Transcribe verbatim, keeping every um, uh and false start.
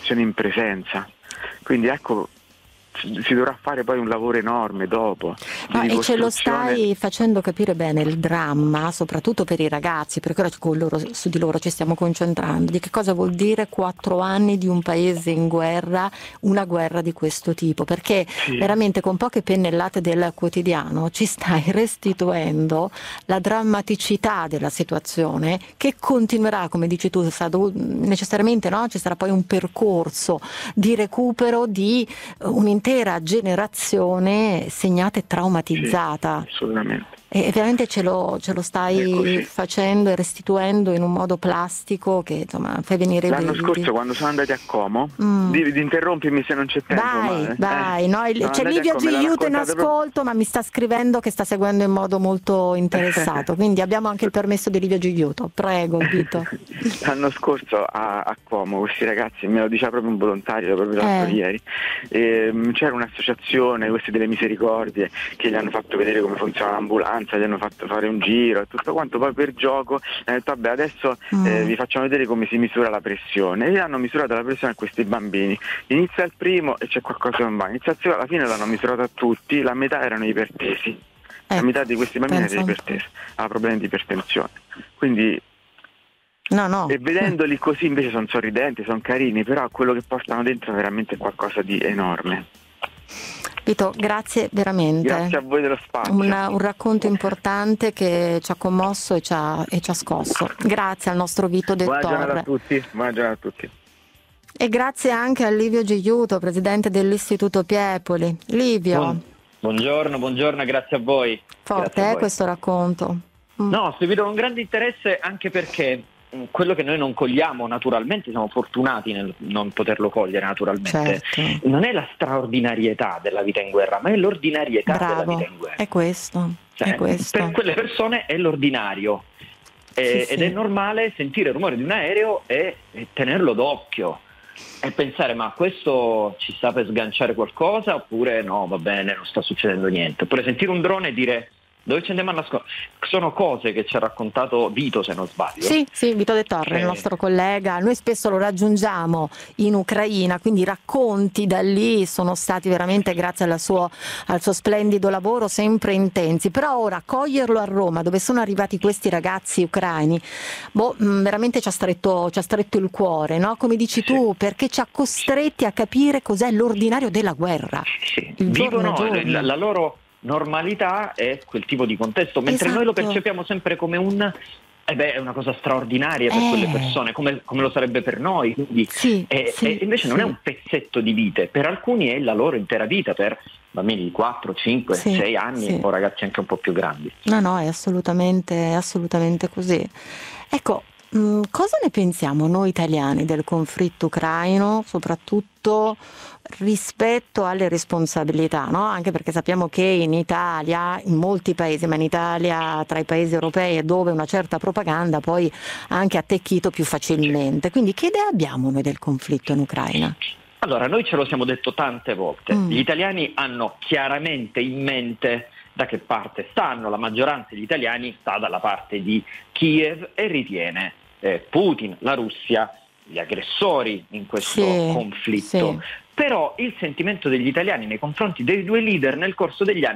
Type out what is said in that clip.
situazione in presenza. Quindi ecco, si dovrà fare poi un lavoro enorme dopo. Ma e ce lo stai facendo capire bene il dramma, soprattutto per i ragazzi, perché ora con loro, su di loro ci stiamo concentrando, di che cosa vuol dire quattro anni di un paese in guerra, una guerra di questo tipo, perché sì. veramente con poche pennellate del quotidiano ci stai restituendo la drammaticità della situazione, che continuerà, come dici tu, necessariamente, no? Ci sarà poi un percorso di recupero di un'intera intera generazione segnata e traumatizzata. Sì, assolutamente. E veramente ce lo, ce lo stai facendo e restituendo in un modo plastico che insomma fai venire i L'anno brividi. scorso quando sono andati a Como, mm. di, di interrompimi se non c'è tempo. Vai, ma, vai, eh, no, il, c'è Livio Gigliuto in ascolto, proprio... ma mi sta scrivendo che sta seguendo in modo molto interessato, quindi abbiamo anche il permesso di Livio Gigliuto. Prego, Vito. L'anno scorso a, a Como questi ragazzi, me lo diceva proprio un volontario proprio l'altro eh. ieri, e, c'era un'associazione, questi delle misericordie, che gli hanno fatto vedere come funziona l'ambulanza, gli hanno fatto fare un giro e tutto quanto, poi per gioco hanno detto vabbè adesso mm. eh, vi facciamo vedere come si misura la pressione, e hanno misurato la pressione a questi bambini. Inizia il primo e c'è qualcosa che non va, inizia il secondo, alla fine l'hanno misurato a tutti, la metà erano ipertesi, eh, la metà di questi bambini erano ipertesi, aveva problemi di ipertensione, quindi no, no. e vedendoli così invece sono sorridenti, sono carini, però quello che portano dentro è veramente qualcosa di enorme. Vito, grazie veramente. Grazie a voi dello spazio. Una, un racconto importante che ci ha commosso e ci ha, e ci ha scosso. Grazie al nostro Vito Del Buona Torre. giornata a tutti. Buona giornata a tutti. E grazie anche a Livio Gigliuto, presidente dell'Istituto Piepoli. Livio. Buon, buongiorno, buongiorno, grazie a voi. Forte eh, voi. questo racconto. Mm. No, ho seguito con grande interesse anche perché quello che noi non cogliamo naturalmente, siamo fortunati nel non poterlo cogliere naturalmente, certo. non è la straordinarietà della vita in guerra, ma è l'ordinarietà Bravo. della vita in guerra. È questo, cioè, è questo. Per quelle persone è l'ordinario eh, sì, ed sì. è normale sentire il rumore di un aereo e, e tenerlo d'occhio e pensare ma questo ci sta per sganciare qualcosa oppure no, va bene, non sta succedendo niente, oppure sentire un drone e dire dove ci andiamo a nascondere? Sono cose che ci ha raccontato Vito, se non sbaglio. Sì, sì, Vito De Torre, che... il nostro collega. Noi spesso lo raggiungiamo in Ucraina, quindi i racconti da lì sono stati veramente, grazie alla suo, al suo splendido lavoro, sempre intensi. Però ora coglierlo a Roma, dove sono arrivati questi ragazzi ucraini, boh, veramente ci ha stretto, ci ha stretto il cuore, no? Come dici sì. tu, perché ci ha costretti a capire cos'è l'ordinario della guerra. Sì. Il Vivono giorno giorno. La, la loro normalità è quel tipo di contesto, mentre esatto. noi lo percepiamo sempre come un eh beh, è una cosa straordinaria per eh. quelle persone, come, come lo sarebbe per noi, quindi, sì, e, sì, e invece sì. non è un pezzetto di vite, per alcuni è la loro intera vita, per bambini di quattro, cinque, sì, sei anni sì. o ragazzi anche un po' più grandi. No, no, è assolutamente, è assolutamente così. Ecco, mh, cosa ne pensiamo noi italiani del conflitto ucraino, soprattutto rispetto alle responsabilità, no? Anche perché sappiamo che in Italia, in molti paesi, ma in Italia tra i paesi europei è dove una certa propaganda poi ha anche attecchito più facilmente. Quindi che idea abbiamo noi del conflitto in Ucraina? Allora, noi ce lo siamo detto tante volte, Mm. gli italiani hanno chiaramente in mente da che parte stanno, la maggioranza degli italiani sta dalla parte di Kiev e ritiene eh, Putin, la Russia, gli aggressori in questo sì, conflitto. Sì. Però il sentimento degli italiani nei confronti dei due leader nel corso degli anni